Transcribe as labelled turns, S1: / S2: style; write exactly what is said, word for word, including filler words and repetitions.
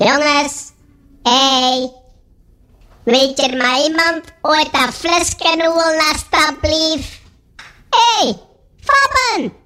S1: Jongens, hé, weet er maar iemand ooit dat flesje holen alstublieft? Hé, Fabben!